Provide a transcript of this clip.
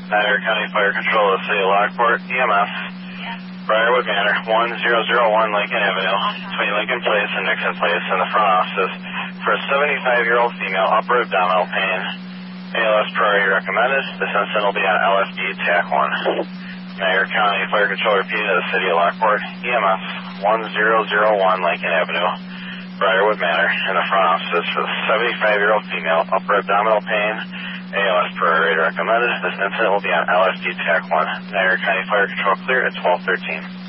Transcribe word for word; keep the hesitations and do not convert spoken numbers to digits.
Niagara County Fire Control of the City of Lockport, E M S, Briarwood Manor, one zero zero one Lincoln Avenue, between Lincoln Place and Nixon Place in the front offices for a seventy-five-year-old female upper abdominal pain. A L S priority recommended. This incident will be on L F D T A C one. Niagara County Fire Control repeated to the City of Lockport, E M S, one zero zero one Lincoln Avenue, Briarwood Manor, in the front offices for the seventy-five-year-old female upper abdominal pain. A L S priority recommended. This incident will be on L F D T A C one. Niagara County Fire Control clear at twelve thirteen.